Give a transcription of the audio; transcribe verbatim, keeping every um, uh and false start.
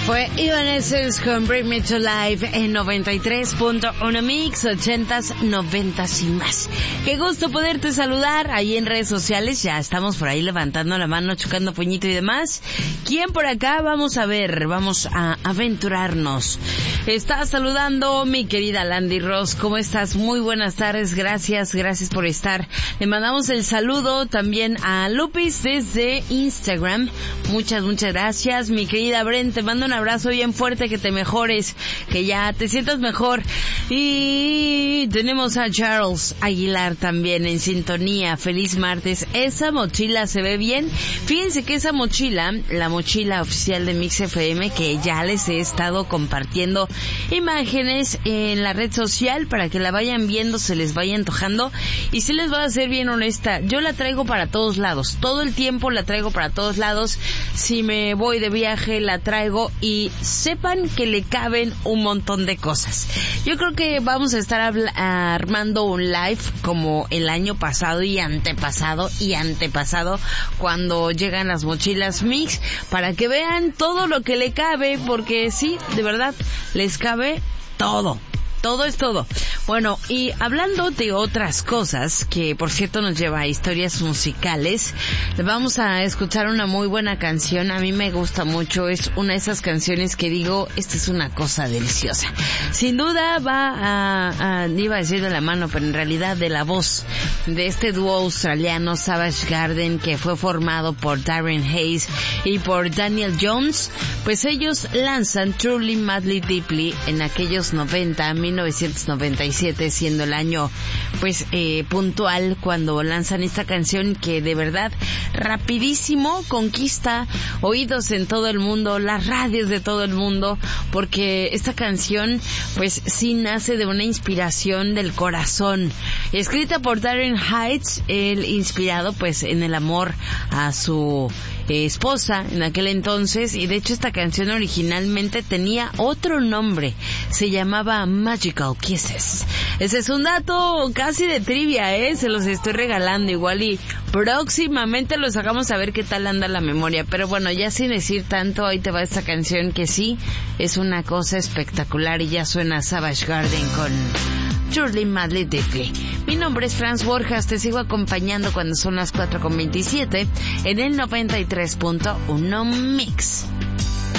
Fue Evanescence con Bring Me to Life en noventa y tres punto uno Mix, ochentas, noventas y más. Qué gusto poderte saludar ahí en redes sociales. Ya estamos por ahí levantando la mano, chocando puñito y demás. ¿Quién por acá? Vamos a ver, vamos a aventurarnos. Está saludando mi querida Landy Ross. ¿Cómo estás? Muy buenas tardes. Gracias, gracias por estar. Le mandamos el saludo también a Lupis desde Instagram. Muchas, muchas gracias. Mi querida Bren, te mando un abrazo bien fuerte, que te mejores, que ya te sientas mejor. Y tenemos a Charles Aguilar también en sintonía. Feliz martes. Esa mochila se ve bien. Fíjense que esa mochila, la mochila oficial de Mix F M, que ya les he estado compartiendo imágenes en la red social para que la vayan viendo, se les vaya antojando. Y si les voy a ser bien honesta, yo la traigo para todos lados. Todo el tiempo la traigo para todos lados. Si me voy de viaje, la traigo. Y sepan que le caben un montón de cosas. Yo creo que vamos a estar habla- armando un live como el año pasado y antepasado y antepasado cuando llegan las mochilas Mix, para que vean todo lo que le cabe, porque sí, de verdad, les cabe todo. Todo es todo. Bueno, y hablando de otras cosas, que por cierto nos lleva a historias musicales, vamos a escuchar una muy buena canción. A mí me gusta mucho, es una de esas canciones que digo, esta es una cosa deliciosa. Sin duda va a, a iba a decir de la mano, pero en realidad de la voz de este dúo australiano Savage Garden, que fue formado por Darren Hayes y por Daniel Jones. Pues ellos lanzan Truly Madly Deeply en aquellos noventa, mil novecientos noventa y siete, siendo el año pues eh, puntual cuando lanzan esta canción, que de verdad rapidísimo conquista oídos en todo el mundo, las radios de todo el mundo, porque esta canción pues sí nace de una inspiración del corazón, escrita por Darren Hayes, el inspirado pues en el amor a su eh, esposa en aquel entonces. Y de hecho esta canción originalmente tenía otro nombre, se llamaba Magical Kisses. Ese es un dato casi de trivia, ¿eh? Se los estoy regalando igual y próximamente los sacamos a ver qué tal anda la memoria. Pero bueno, ya sin decir tanto, ahí te va esta canción que sí es una cosa espectacular y ya suena Savage Garden con Truly Madly Deeply. Mi nombre es Franz Borjas, te sigo acompañando cuando son las cuatro con veintisiete en el noventa y tres punto uno Mix.